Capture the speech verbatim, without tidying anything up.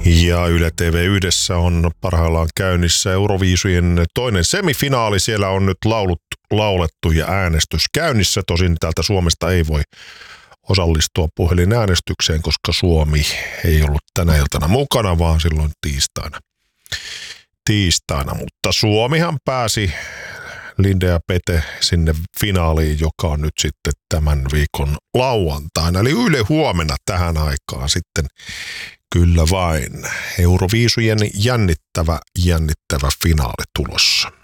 Ja Yle T V yhdessä on parhaillaan käynnissä Euroviisujen toinen semifinaali. Siellä on nyt laulut, laulettu ja äänestys käynnissä. Tosin täältä Suomesta ei voi osallistua puhelinäänestykseen, koska Suomi ei ollut tänä iltana mukana, vaan silloin tiistaina. tiistaina. Mutta Suomihan pääsi, Linde ja Pete, sinne finaaliin, joka on nyt sitten tämän viikon lauantaina. Eli Yle Huomenna tähän aikaan sitten kyllä vain Euroviisujen jännittävä, jännittävä finaali tulossa.